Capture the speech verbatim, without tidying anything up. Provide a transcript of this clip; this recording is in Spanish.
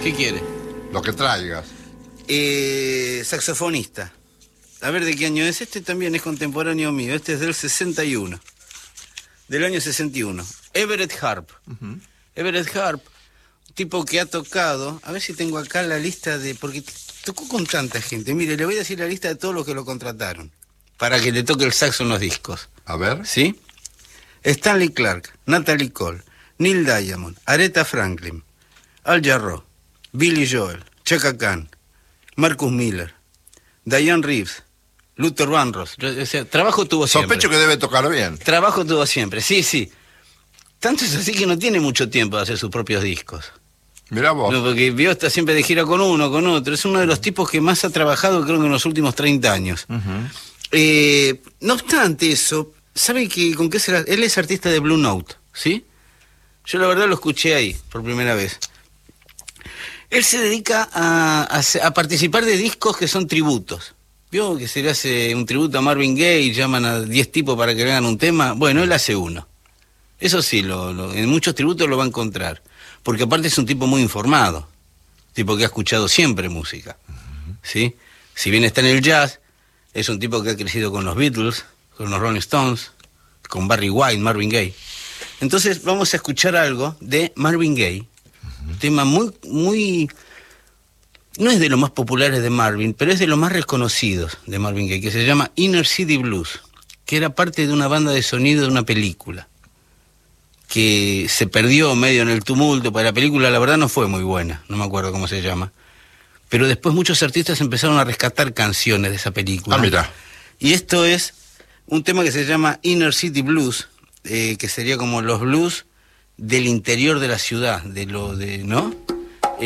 ¿Qué quiere? Lo que traigas. Eh, saxofonista. A ver de qué año es. Este también es contemporáneo mío. Este es del sesenta y uno. Del año sesenta y uno. Everett Harp. Uh-huh. Everett Harp, tipo que ha tocado... A ver si tengo acá la lista de... Porque tocó con tanta gente. Mire, le voy a decir la lista de todos los que lo contrataron. Para que le toque el saxo en los discos. A ver. ¿Sí? Stanley Clarke, Natalie Cole, Neil Diamond, Aretha Franklin, Al Jarreau, Billy Joel, Chaka Khan, Marcus Miller, Diane Reeves, Luther Vandross. O sea, trabajo tuvo siempre. Sospecho que debe tocar bien. Trabajo tuvo siempre, sí, sí. Tanto es así que no tiene mucho tiempo de hacer sus propios discos. Mirá vos. No, porque vio está siempre de gira con uno, con otro. Es uno de los tipos que más ha trabajado, creo que en los últimos treinta años. Uh-huh. eh, no obstante eso, ¿sabe que con qué será? Él es artista de Blue Note, ¿sí? Yo la verdad lo escuché ahí, por primera vez. Él se dedica a, a, a participar de discos que son tributos. ¿Vio que se le hace un tributo a Marvin Gaye y llaman a diez tipos para que le hagan un tema? Bueno, él hace uno. Eso sí, lo, lo, en muchos tributos lo va a encontrar. Porque aparte es un tipo muy informado. Tipo que ha escuchado siempre música. ¿Sí? Si bien está en el jazz, es un tipo que ha crecido con los Beatles, con los Rolling Stones, con Barry White, Marvin Gaye. Entonces vamos a escuchar algo de Marvin Gaye. Uh-huh. Un tema muy, muy... No es de los más populares de Marvin, pero es de los más reconocidos de Marvin Gaye, que se llama Inner City Blues, que era parte de una banda de sonido de una película, que se perdió medio en el tumulto, porque la película la verdad no fue muy buena, no me acuerdo cómo se llama. Pero después muchos artistas empezaron a rescatar canciones de esa película. Ah, mira. Y esto es un tema que se llama Inner City Blues, eh, que sería como los blues del interior de la ciudad, de lo de, ¿no?